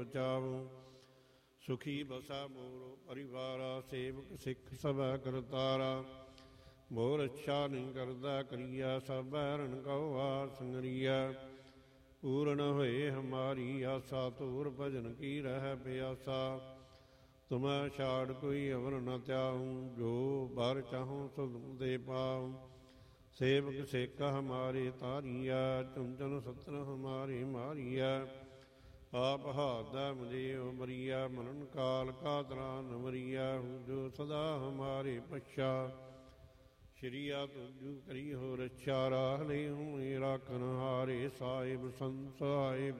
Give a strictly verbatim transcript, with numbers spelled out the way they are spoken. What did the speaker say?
ਬਚਾਵੋ। ਸੁਖੀ ਬਸਾ ਮੋਰ ਪਰਿਵਾਰਾ, ਸੇਵਕ ਸਿੱਖ ਸਭੈ ਕਰਤਾਰਾ। ਮੋਰ ਅੱਛਾ ਨਹੀਂ ਕਰਦਾ ਕਰੀਆ, ਸਭ ਬੈਰਨ ਕਉ ਆਰ ਸੰਗਰੀਆ। ਪੂਰਨ ਹੋਏ ਹਮਾਰੀ ਆਸਾ, ਤੂਰ ਭਜਨ ਕੀ ਰਹਿ ਪਿਆਸਾ। ਤੁਮੈ ਛਾੜ ਕੋਈ ਅਵਰ ਨ ਤਿਆਹੂੰ, ਜੋ ਬਰ ਚਾਹੂੰ ਸੋ ਦੇ ਪਾਉ। ਸੇਵਕ ਸਿੱਖ ਹਮਾਰੇ ਤਾਰੀਆ, ਚੁੰਚਨ ਸਤਰ ਹਮਾਰੇ ਮਾਰੀਆ। ਆਪ ਹਾਦਾ ਮੁਝੇ ਮਰੀਆ, ਮਰਨ ਕਾਲ ਕਾਤਰਾ ਨ ਮਰੀਆ। ਜੋ ਸਦਾ ਹਮਾਰੇ ਪਛਾ, ਸ਼੍ਰੀਆ ਤੁਜੂ ਕਰੀ ਹੋ ਰੱਛਾ। ਰਾਹ ਲਈ ਹੂੰ ਰਾਖਨ ਹਾਰੇ, ਸਾਹਿਬ ਸੰਤ ਸਾਹਿਬ